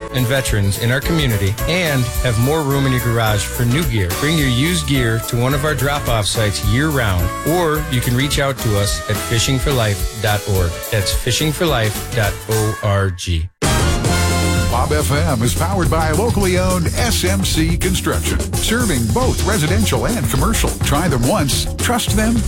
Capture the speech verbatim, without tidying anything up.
and veterans in our community and have more room in your garage for new gear. Bring your used gear to one of our drop-off sites year-round, or you can reach out to us at fishing for life dot org. That's fishing for life dot org. Bob F M is powered by locally owned S M C Construction, serving both residential and commercial. Try them once, trust them